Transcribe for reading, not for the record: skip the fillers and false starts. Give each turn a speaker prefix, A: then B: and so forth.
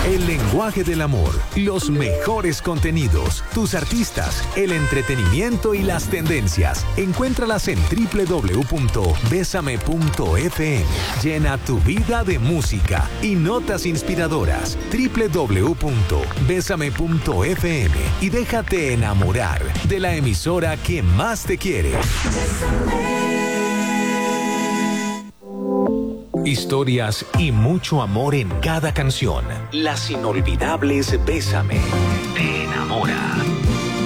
A: El lenguaje del amor, los mejores contenidos, tus artistas, el entretenimiento y las tendencias. Encuéntralas en www.besame.fm. Llena tu vida de música y notas inspiradoras. www.besame.fm y déjate enamorar de la emisora que más te quiere. Historias y mucho amor en cada canción. Las inolvidables Bésame te enamora.